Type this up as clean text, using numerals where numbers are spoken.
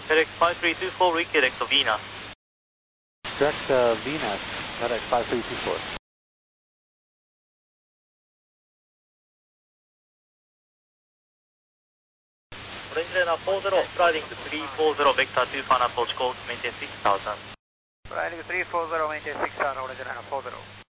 FedEx 5324, redirect to Venus. Direct Venus, FedEx 5324. Orange Liner 40, sliding to 340, vector 25 approach course, maintain 6000. Sliding 340, maintain 6000, Orange Liner 40.